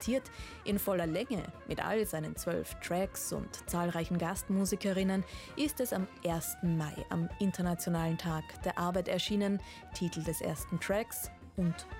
produziert, in voller Länge mit all seinen 12 Tracks und zahlreichen Gastmusikerinnen, ist es am 1. Mai, am Internationalen Tag der Arbeit erschienen. Titel des ersten Tracks: Und